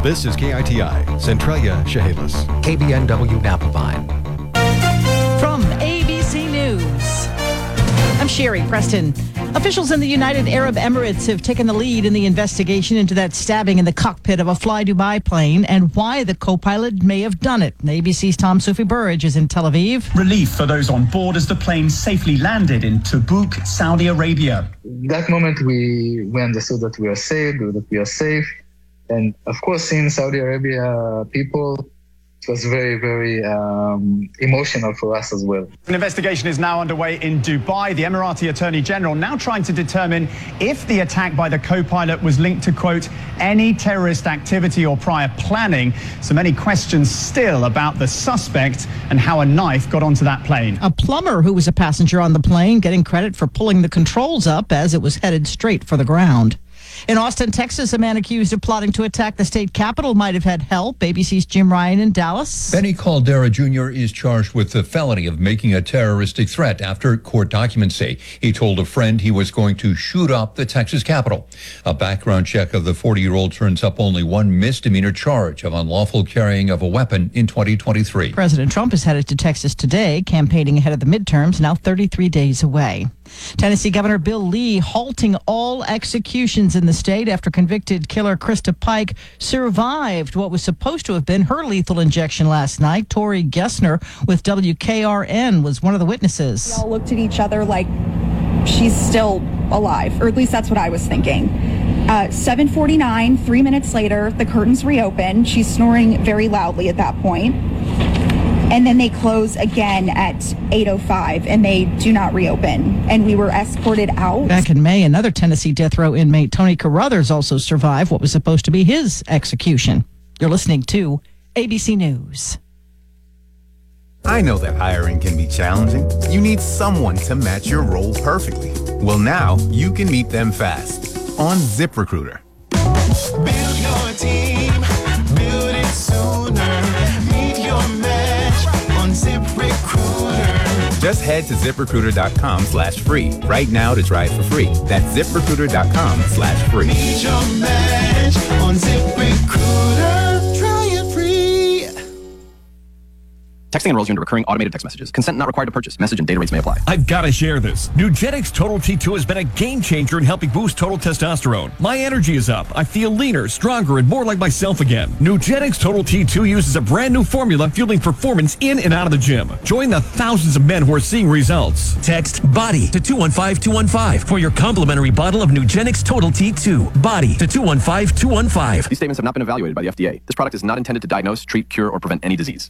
This is KITI, Centralia, Chehalis. KBNW Napa Vine. From ABC News, I'm Sherry Preston. Officials in the United Arab Emirates have taken the lead in the investigation into that stabbing in the cockpit of a Fly Dubai plane and why the co-pilot may have done it. ABC's Tom Sufi Burridge is in Tel Aviv. Relief for those on board as the plane safely landed in Tabuk, Saudi Arabia. That moment we understood that we are safe. And of course, in Saudi Arabia, people, it was very, very emotional for us as well. An investigation is now underway in Dubai. The Emirati Attorney General now trying to determine if the attack by the co-pilot was linked to, quote, any terrorist activity or prior planning. So many questions still about the suspect and how a knife got onto that plane. A plumber who was a passenger on the plane getting credit for pulling the controls up as it was headed straight for the ground. In Austin, Texas, a man accused of plotting to attack the state capitol might have had help. ABC's Jim Ryan in Dallas. Benny Caldera Jr. is charged with the felony of making a terroristic threat after court documents say he told a friend he was going to shoot up the Texas Capitol. A background check of the 40-year-old turns up only one misdemeanor charge of unlawful carrying of a weapon in 2023. President Trump is headed to Texas today, campaigning ahead of the midterms, now 33 days away. Tennessee Governor Bill Lee halting all executions in the state after convicted killer Krista Pike survived what was supposed to have been her lethal injection last night. Tori Gessner with WKRN was one of the witnesses. We all looked at each other like she's still alive, or at least that's what I was thinking. 7:49, 3 minutes later, the curtains reopen. She's snoring very loudly at that point. And then they close again at 8:05, and they do not reopen. And we were escorted out. Back in May, another Tennessee death row inmate, Tony Carruthers, also survived what was supposed to be his execution. You're listening to ABC News. I know that hiring can be challenging. You need someone to match your role perfectly. Well, now you can meet them fast on ZipRecruiter. Build your team, build it sooner. Meet your match on ZipRecruiter. Just head to ZipRecruiter.com/free right now to try it for free. That's ZipRecruiter.com/free. Meet your match on ZipRecruiter. Try it free. Texting enrolls you into recurring automated text messages. Consent not required to purchase. Message and data rates may apply. I've got to share this. Nugenix Total T2 has been a game changer in helping boost total testosterone. My energy is up. I feel leaner, stronger, and more like myself again. Nugenix Total T2 uses a brand new formula fueling performance in and out of the gym. Join the thousands of men who are seeing results. Text BODY to 215215 for your complimentary bottle of Nugenix Total T2. BODY to 215215. These statements have not been evaluated by the FDA. This product is not intended to diagnose, treat, cure, or prevent any disease.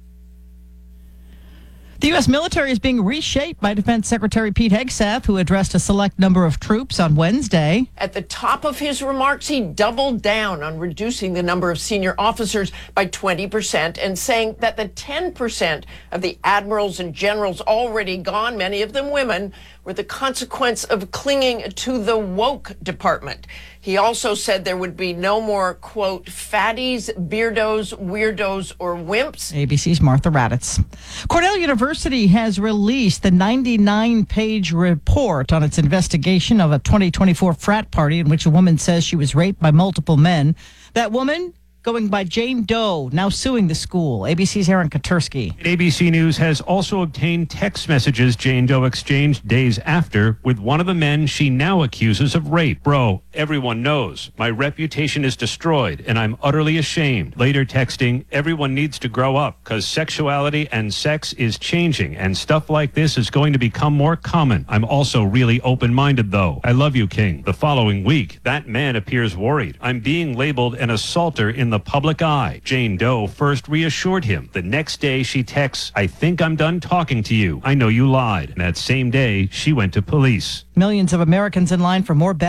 The U.S. military is being reshaped by Defense Secretary Pete Hegseth, who addressed a select number of troops on Wednesday. At the top of his remarks, he doubled down on reducing the number of senior officers by 20% and saying that the 10% of the admirals and generals already gone, many of them women, were the consequence of clinging to the woke department. He also said there would be no more, quote, fatties, beardos, weirdos, or wimps. ABC's Martha Raddatz. Cornell University has released the 99-page report on its investigation of a 2024 frat party in which a woman says she was raped by multiple men. That woman, going by Jane Doe, now suing the school. ABC's Aaron Katursky. ABC News has also obtained text messages Jane Doe exchanged days after with one of the men she now accuses of rape. Bro, everyone knows. My reputation is destroyed, and I'm utterly ashamed. Later texting, everyone needs to grow up, because sexuality and sex is changing, and stuff like this is going to become more common. I'm also really open-minded, though. I love you, King. The following week, that man appears worried. I'm being labeled an assaulter in the public eye. Jane Doe first reassured him. The next day she texts, I think I'm done talking to you. I know you lied. And that same day, she went to police. Millions of Americans in line for more